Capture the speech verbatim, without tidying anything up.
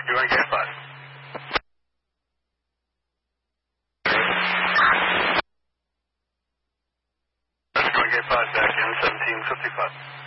You want to get five? You want to get five back in seventeen fifty-five?